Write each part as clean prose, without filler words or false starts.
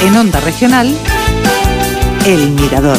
En Onda Regional, El Mirador.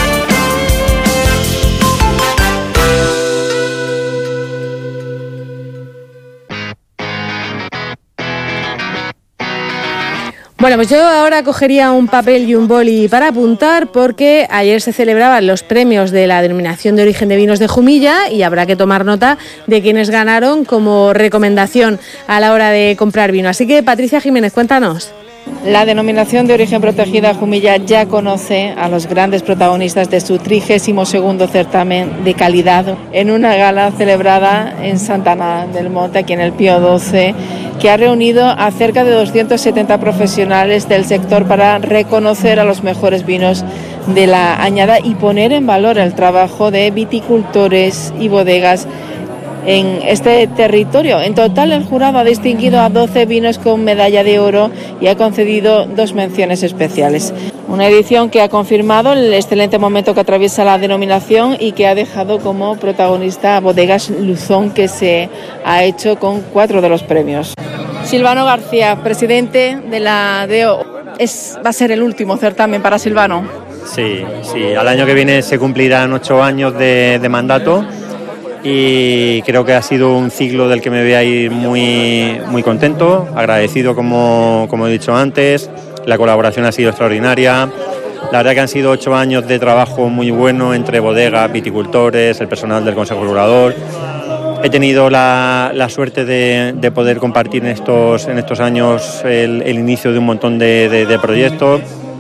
Bueno, pues yo ahora cogería un papel y un boli para apuntar, porque ayer se celebraban los premios de la Denominación de Origen de Vinos de Jumilla y habrá que tomar nota de quienes ganaron como recomendación a la hora de comprar vino. Así que, Patricia Jiménez, cuéntanos. La Denominación de Origen Protegida Jumilla ya conoce a los grandes protagonistas de su 32º certamen de calidad en una gala celebrada en Santa Ana del Monte, aquí en el Pío XII, que ha reunido a cerca de 270 profesionales del sector para reconocer a los mejores vinos de la añada y poner en valor el trabajo de viticultores y bodegas en este territorio. En total, el jurado ha distinguido a 12 vinos con medalla de oro y ha concedido 2 menciones especiales. Una edición que ha confirmado el excelente momento que atraviesa la denominación y que ha dejado como protagonista a Bodegas Luzón, que se ha hecho con 4 de los premios. Silvano García, presidente de la DEO. Va a ser el último certamen para Silvano. Sí, al año que viene se cumplirán 8 años de mandato. Y creo que ha sido un ciclo del que me voy a ir muy contento, agradecido como he dicho antes. La colaboración ha sido extraordinaria. La verdad que han sido 8 años de trabajo muy bueno entre bodegas, viticultores, el personal del Consejo Regulador. He tenido la suerte de poder compartir en estos años el inicio de un montón de proyectos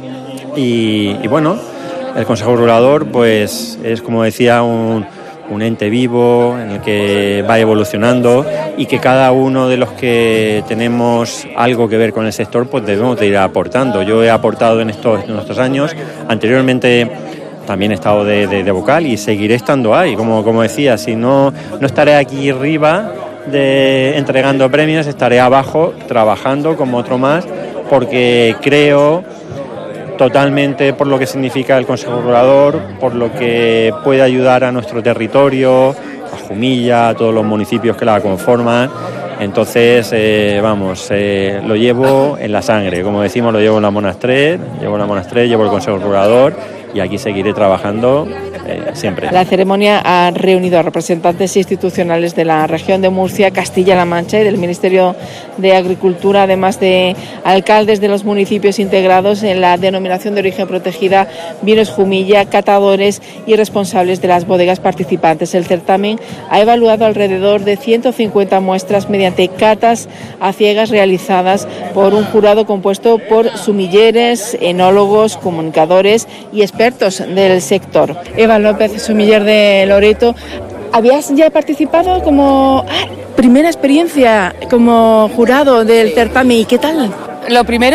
y bueno, el Consejo Regulador pues es, como decía, un ente vivo en el que va evolucionando y que cada uno de los que tenemos algo que ver con el sector pues debemos de ir aportando. Yo he aportado en estos años, anteriormente también he estado de vocal y seguiré estando ahí, como decía, si no estaré aquí arriba entregando premios, estaré abajo trabajando como otro más, porque creo totalmente por lo que significa el Consejo Regulador, por lo que puede ayudar a nuestro territorio, a Jumilla, a todos los municipios que la conforman. Entonces, lo llevo en la sangre, como decimos, lo llevo en la Monastrell, llevo el Consejo Regulador y aquí seguiré trabajando siempre. La ceremonia ha reunido a representantes institucionales de la región de Murcia, Castilla-La Mancha y del Ministerio de Agricultura, además de alcaldes de los municipios integrados en la Denominación de Origen Protegida Vinos Jumilla, catadores y responsables de las bodegas participantes. El certamen ha evaluado alrededor de 150 muestras mediante catas a ciegas realizadas por un jurado compuesto por sumilleres, enólogos, comunicadores y expertos del sector. Eva López, sumiller de Loreto, ¿habías ya participado como primera experiencia como jurado del certamen y qué tal? Lo primero,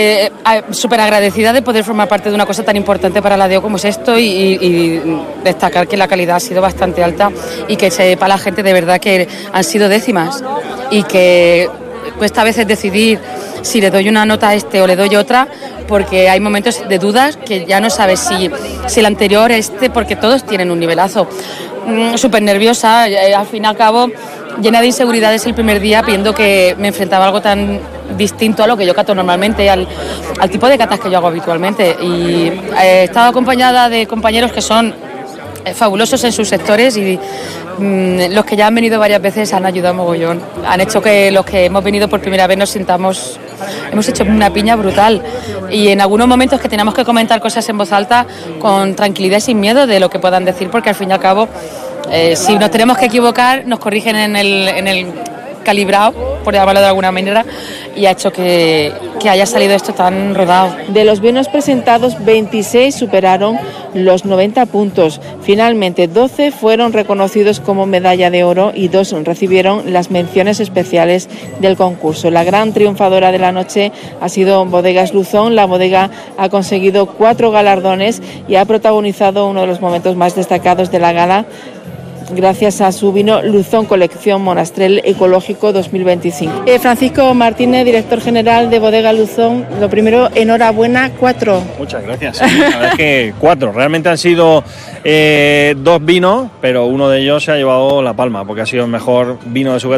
súper agradecida de poder formar parte de una cosa tan importante para la DEO como es esto y destacar que la calidad ha sido bastante alta y que sepa la gente de verdad que han sido décimas y que cuesta a veces decidir si le doy una nota a este o le doy otra, porque hay momentos de dudas que ya no sabes si el anterior porque todos tienen un nivelazo. Súper nerviosa, al fin y al cabo llena de inseguridades el primer día, viendo que me enfrentaba a algo tan distinto a lo que yo cato normalmente, al tipo de catas que yo hago habitualmente. Y he estado acompañada de compañeros que son fabulosos en sus sectores y los que ya han venido varias veces han ayudado mogollón. Han hecho que los que hemos venido por primera vez nos sintamos... Hemos hecho una piña brutal y en algunos momentos que tenemos que comentar cosas en voz alta con tranquilidad y sin miedo de lo que puedan decir, porque al fin y al cabo si nos tenemos que equivocar nos corrigen en el calibrado, por llamarlo de alguna manera, y ha hecho que haya salido esto tan rodado. De los vinos presentados, 26 superaron los 90 puntos. Finalmente, 12 fueron reconocidos como medalla de oro y 2 recibieron las menciones especiales del concurso. La gran triunfadora de la noche ha sido Bodegas Luzón. La bodega ha conseguido 4 galardones y ha protagonizado uno de los momentos más destacados de la gala, gracias a su vino Luzón Colección Monastrell Ecológico 2025. Francisco Martínez, director general de Bodega Luzón, lo primero, enhorabuena, 4. Muchas gracias. La verdad es que 4. Realmente han sido 2 vinos, pero uno de ellos se ha llevado la palma, porque ha sido el mejor vino de su